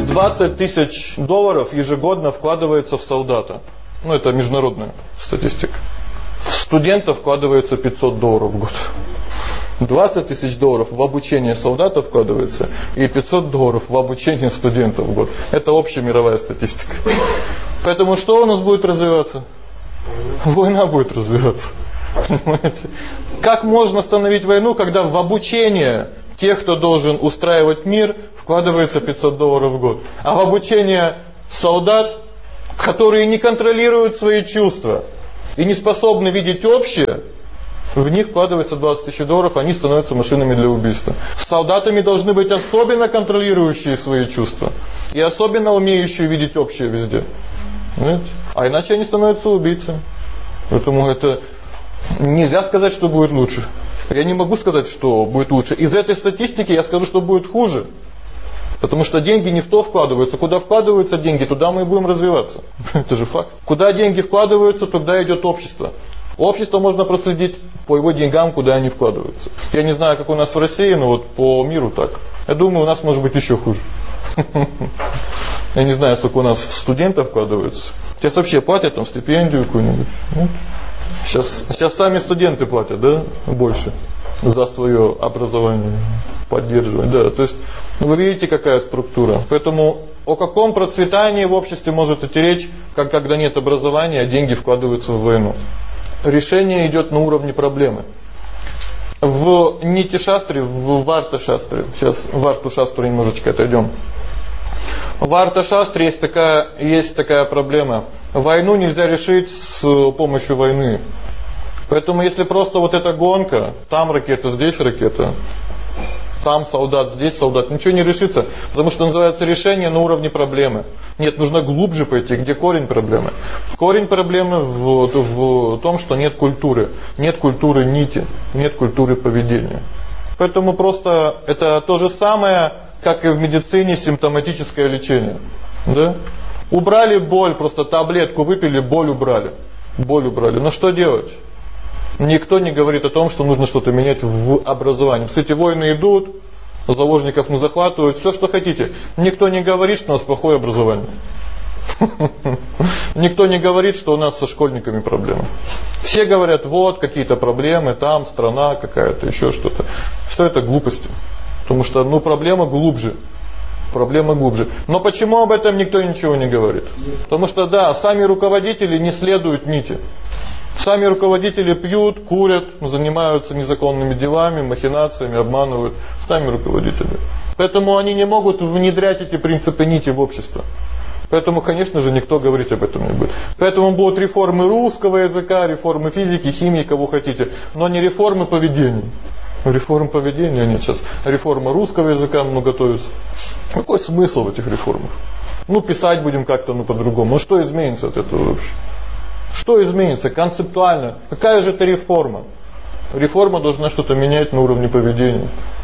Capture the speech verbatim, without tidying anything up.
двадцать тысяч долларов ежегодно вкладывается в солдата. Ну, это международная статистика. В студента вкладывается пятьсот долларов в год. двадцать тысяч долларов в обучение солдата вкладывается и пятьсот долларов в обучение студентов в год. Это общая мировая статистика. Поэтому что у нас будет развиваться? Война будет развиваться. Понимаете? Как можно остановить войну, когда в обучение тех, кто должен устраивать мир, вкладывается пятьсот долларов в год, а в обучение солдат, которые не контролируют свои чувства и не способны видеть общее, в них вкладывается двадцать тысяч долларов, они становятся машинами для убийства. С солдатами должны быть особенно контролирующие свои чувства и особенно умеющие видеть общее везде. Понимаете? А иначе они становятся убийцами. Поэтому это нельзя сказать, что будет лучше. Я не могу сказать, что будет лучше. Из этой статистики я скажу, что будет хуже. Потому что деньги не в то вкладываются. Куда вкладываются деньги, туда мы и будем развиваться. Это же факт. Куда деньги вкладываются, туда идет общество. Общество можно проследить по его деньгам, куда они вкладываются. Я не знаю, как у нас в России, но вот по миру так. Я думаю, у нас может быть еще хуже. Я не знаю, сколько у нас студентов вкладываются. Сейчас вообще платят там стипендию какую-нибудь. Сейчас, сейчас сами студенты платят, да, больше за свое образование, поддерживать, да. То есть вы видите, какая структура. Поэтому о каком процветании в обществе может идти речь, как когда нет образования, а деньги вкладываются в войну? Решение идет на уровне проблемы. В Нити-шастре, в Варта-шастре, сейчас в Варту-шастру немножечко отойдем. В Варта-шастре есть такая, есть такая проблема. Войну нельзя решить с помощью войны. Поэтому если просто вот эта гонка, там ракета, здесь ракета, там солдат, здесь солдат, ничего не решится. Потому что называется решение на уровне проблемы. Нет, нужно глубже пойти, где корень проблемы. Корень проблемы в, в том, что нет культуры. Нет культуры нити, нет культуры поведения. Поэтому просто это то же самое, как и в медицине, симптоматическое лечение. Да? Убрали боль, просто таблетку выпили, боль убрали. Боль убрали. Но что делать? Никто не говорит о том, что нужно что-то менять в образовании. Кстати, войны идут, заложников мы захватывают, все, что хотите. Никто не говорит, что у нас плохое образование. Никто не говорит, что у нас со школьниками проблемы. Все говорят, вот какие-то проблемы, там страна какая-то, еще что-то. Все это глупости. Потому что, ну, проблема глубже. Проблема глубже. Но почему об этом никто ничего не говорит? Потому что, да, сами руководители не следуют нити. Сами руководители пьют, курят, занимаются незаконными делами, махинациями, обманывают. Сами руководители. Поэтому они не могут внедрять эти принципы нити в общество. Поэтому, конечно же, никто говорить об этом не будет. Поэтому будут реформы русского языка, реформы физики, химии, кого хотите. Но не реформы поведения. Реформ поведения нет сейчас. Реформа русского языка ну, готовится. Какой смысл в этих реформах? Ну, писать будем как-то ну, по-другому. Ну, что изменится от этого вообще? Что изменится концептуально? Какая же это реформа? Реформа должна что-то менять на уровне поведения.